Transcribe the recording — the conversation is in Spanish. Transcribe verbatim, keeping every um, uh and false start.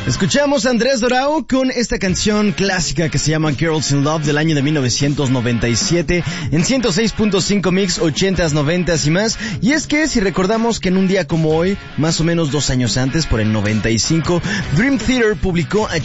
Escuchamos a Andrés Dorao con esta canción clásica que se llama Girls in Love del año de mil novecientos noventa y siete en ciento seis punto cinco Mix, ochentas, noventas y más. Y es que si recordamos que en un día como hoy, más o menos dos años antes, por el noventa y cinco, Dream Theater publicó a